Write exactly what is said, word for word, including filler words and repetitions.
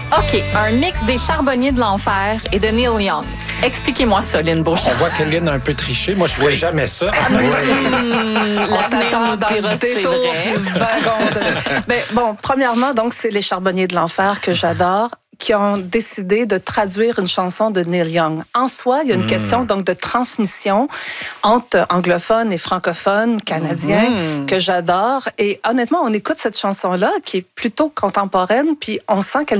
OK, un mix des Charbonniers de l'Enfer et de Neil Young. Expliquez-moi ça, Lynn Beauchamp. On voit que Lynn a un peu triché. Moi, je ne vois jamais ça. Hum, On t'attend dans le détour du wagon. De... Ben, bon, premièrement, donc, c'est les Charbonniers de l'Enfer que j'adore, qui ont décidé de traduire une chanson de Neil Young. En soi, il y a une mmh. question donc de transmission entre anglophones et francophones canadiens mmh. que j'adore. Et honnêtement, on écoute cette chanson-là qui est plutôt contemporaine, puis on sent qu'elle